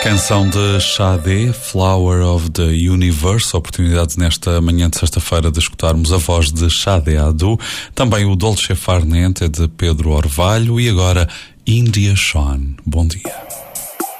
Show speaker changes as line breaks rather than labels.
Canção de Sade, Flower of the Universe. Oportunidade nesta manhã de sexta-feira de escutarmos a voz de Sade Adu. Também o Dolce Far Niente de Pedro Orvalho. E agora India Sean. Bom dia.